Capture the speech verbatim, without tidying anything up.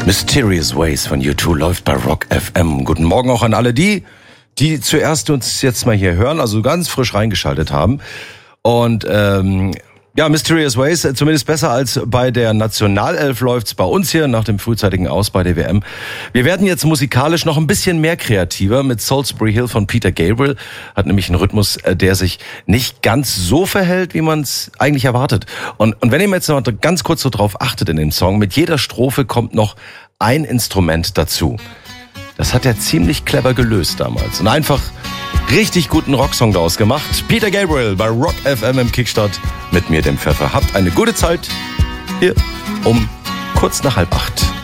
Mysterious Ways von U zwei läuft bei Rock F M. Guten Morgen auch an alle die, die zuerst uns jetzt mal hier hören, also ganz frisch reingeschaltet haben. Und ähm, ja, Mysterious Ways, zumindest besser als bei der Nationalelf läuft's bei uns hier nach dem frühzeitigen Aus bei der W M. Wir werden jetzt musikalisch noch ein bisschen mehr kreativer mit Salisbury Hill von Peter Gabriel. Hat nämlich einen Rhythmus, der sich nicht ganz so verhält, wie man es eigentlich erwartet. Und, und wenn ihr jetzt noch ganz kurz so drauf achtet in dem Song, mit jeder Strophe kommt noch ein Instrument dazu. Das hat er ziemlich clever gelöst damals und einfach richtig guten Rocksong daraus gemacht. Peter Gabriel bei Rock F M im Kickstart mit mir, dem Pfeffer. Habt eine gute Zeit hier um kurz nach halb acht.